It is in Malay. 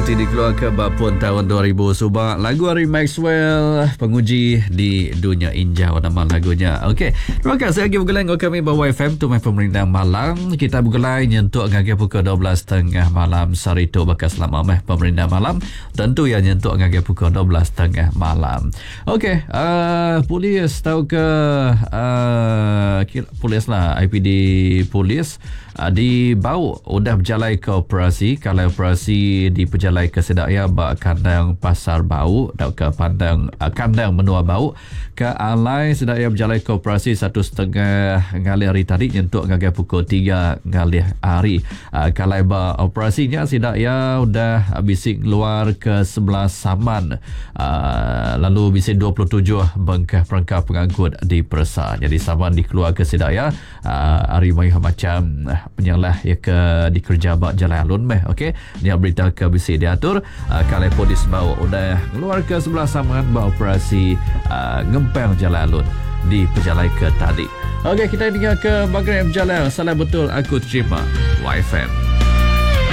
Cuti dikeluarkan Bapun tahun 2000. Subak lagu Harry Maxwell, penguji di dunia injau nama lagunya. Okey, terima kasih lagi bergulai dengan kami bawa FM tu main pemerintah malam. Kita bergulai nyentuk ngagi pukul 12.30 malam Sarito bakal selama meh pemerintah malam. Tentu yang nyentuk ngagi pukul 12.30 malam. Okey, polis tahu ke polis lah, IPD polis di Bau udah berjalai ke operasi. Kalau operasi di perjalai ke Sedaya bak kandang Pasar Bau dan ke kandang Menua Bau ke Alai Sedaya berjalai ke operasi 1.30 ngalih hari tadi nyentuk ngagai pukul 3 ngalih hari. Kalau ba operasinya Sedaya udah bising keluar ke 11 saman, lalu bising 27 bengkah perangkap pengangkut di Persa. Jadi saman dikeluar ke Sedaya hari mai macam penyalah ya ke dikerja bak jalan alun meh. Okey, dia berita ke bisi diatur kalau polis Bau udah keluar ke sebelah saman bak operasi ngempel jalan alun di pejalai ke tadi. Okey, kita tinggal ke bagian jalan. Salah betul aku terima YFM.